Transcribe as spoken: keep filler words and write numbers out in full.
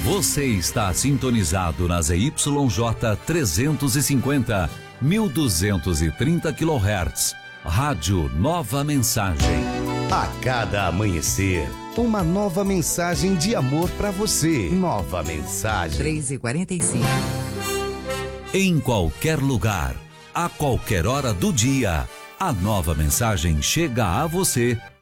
Você está sintonizado na Z Y J trezentos e cinquenta, mil duzentos e trinta quilohertz. Rádio Nova Mensagem. A cada amanhecer, uma nova mensagem de amor para você. Nova Mensagem. três e quarenta e cinco. Em qualquer lugar, a qualquer hora do dia, a Nova Mensagem chega a você